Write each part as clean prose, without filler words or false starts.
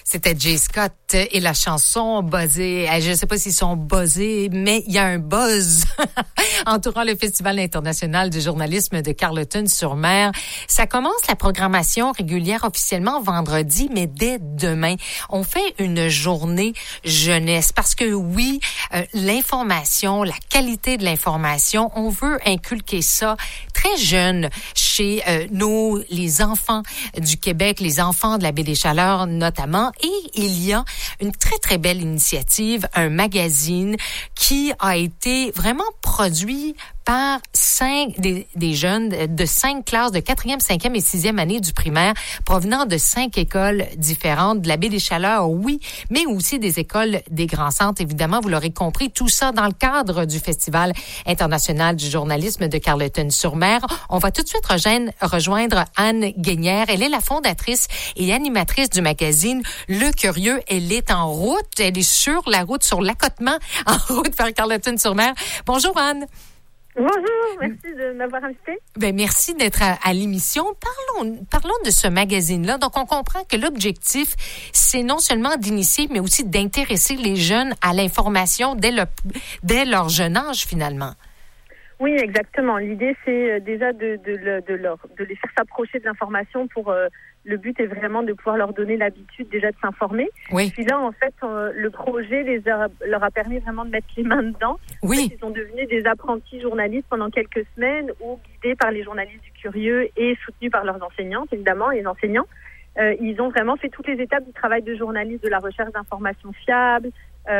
C'était Jay Scott et la chanson buzzée. Je ne sais pas s'ils sont buzzés, mais il y a un buzz entourant le Festival international du journalisme de Carleton-sur-Mer. Ça commence la programmation régulière officiellement vendredi, mais dès demain, on fait une journée jeunesse parce que oui, l'information, la qualité de l'information, on veut inculquer ça très jeune chez les enfants du Québec, les enfants de la Baie des Chaleurs notamment. Et il y a une très, très belle initiative, un magazine qui a été vraiment produit par des jeunes de 5 classes de 4e, 5e et 6e année du primaire provenant de 5 écoles différentes de la Baie des Chaleurs, oui, mais aussi des écoles des grands centres. Évidemment, vous l'aurez compris, tout ça dans le cadre du Festival international du journalisme de Carleton-sur-Mer. On va tout de suite rejoindre Anne Guénière. Elle est la fondatrice et animatrice du magazine Le Curieux. Elle est en route, elle est sur la route, sur l'accotement, en route vers Carleton-sur-Mer. Bonjour Anne. Bonjour, merci de m'avoir invité. Merci d'être à l'émission. Parlons de ce magazine-là. Donc, on comprend que l'objectif, c'est non seulement d'initier, mais aussi d'intéresser les jeunes à l'information dès leur jeune âge, finalement. Oui, exactement. L'idée, c'est déjà de les faire s'approcher de l'information pour... Le but est vraiment de pouvoir leur donner l'habitude déjà de s'informer. Oui. Puis là, en fait, le projet leur a permis vraiment de mettre les mains dedans. Oui. En fait, ils sont devenus des apprentis journalistes pendant quelques semaines ou guidés par les journalistes du Curieux et soutenus par leurs enseignantes, évidemment, les enseignants. Ils ont vraiment fait toutes les étapes du travail de journaliste, de la recherche d'informations fiables,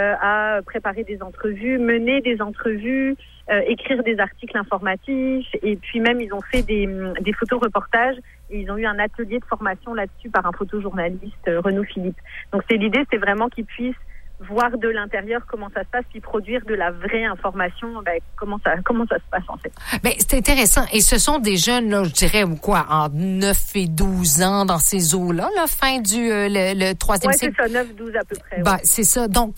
à préparer des entrevues, mener des entrevues, écrire des articles informatifs, et puis même ils ont fait des photoreportages et ils ont eu un atelier de formation là-dessus par un photojournaliste, Renaud Philippe. Donc l'idée, c'est vraiment qu'ils puissent voir de l'intérieur comment ça se passe, puis produire de la vraie information, comment ça se passe en fait. C'est intéressant. Et ce sont des jeunes, là, je dirais, en 9 et 12 ans dans ces eaux-là, fin du le 3e siècle. siècle. Oui, c'est ça, 9-12 à peu près. C'est ça. Donc,